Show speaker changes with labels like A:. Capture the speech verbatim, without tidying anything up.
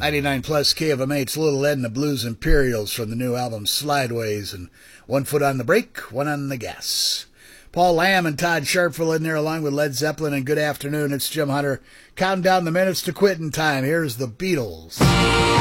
A: ninety-nine plus K of M H, Little Ed and the Blues Imperials from the new album Slideways, and One Foot on the Brake, One on the Gas. Paul Lamb and Todd Sharpville in there along with Led Zeppelin, and good afternoon, it's Jim Hunter. Counting down the minutes to quitting time. Here's the Beatles.